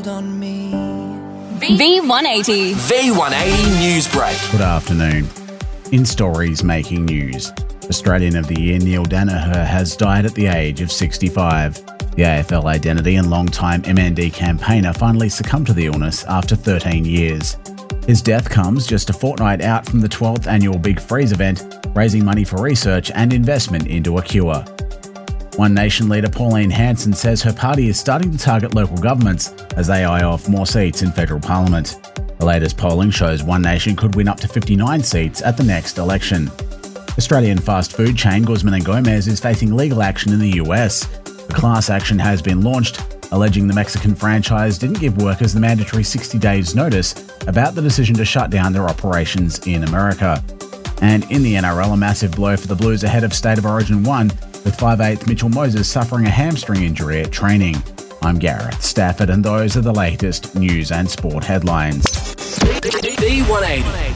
hold on me. V180. V180 News Break. Good afternoon. In stories making news, Australian of the Year Neil Danaher has died at the age of 65. The AFL identity and long-time MND campaigner finally succumbed to the illness after 13 years. His death comes just a fortnight out from the 12th annual Big Freeze event, raising money for research and investment into a cure. One Nation leader Pauline Hanson says her party is starting to target local governments as they eye off more seats in federal parliament. The latest polling shows One Nation could win up to 59 seats at the next election. Australian fast food chain Guzman & Gomez is facing legal action in the US. A class action has been launched, alleging the Mexican franchise didn't give workers the mandatory 60 days notice about the decision to shut down their operations in America. And in the NRL, a massive blow for the Blues ahead of State of Origin 1, with 5'8" Mitchell Moses suffering a hamstring injury at training. I'm Gareth Stafford, and those are the latest news and sport headlines. V180.